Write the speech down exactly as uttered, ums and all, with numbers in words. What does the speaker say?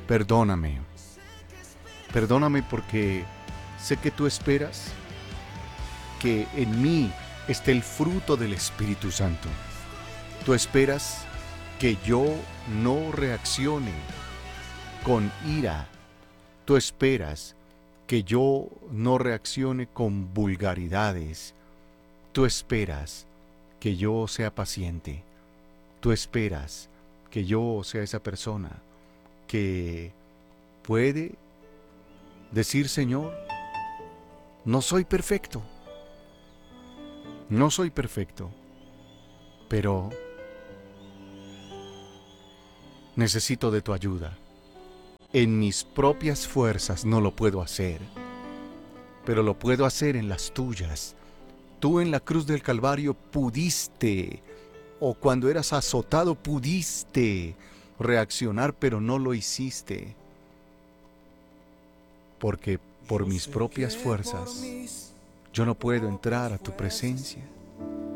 Perdóname. Perdóname porque sé que tú esperas que en mí esté el fruto del Espíritu Santo. Tú esperas que yo no reaccione con ira. Tú esperas que yo no reaccione con vulgaridades. Tú esperas que yo sea paciente. Tú esperas que yo sea esa persona que puede decir: Señor, no soy perfecto, no soy perfecto, pero necesito de tu ayuda. En mis propias fuerzas no lo puedo hacer, pero lo puedo hacer en las tuyas. Tú en la cruz del Calvario pudiste, o cuando eras azotado pudiste reaccionar, pero no lo hiciste, porque por mis propias fuerzas yo no puedo entrar a tu presencia.